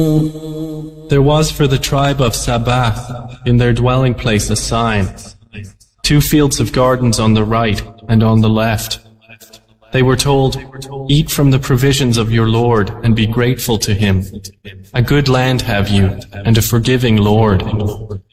There was for the tribe of Sabah in their dwelling place a sign, 2 fields of gardens on the right and on the left. They were told, "Eat from the provisions of your Lord and be grateful to Him. A good land have you, and a forgiving Lord."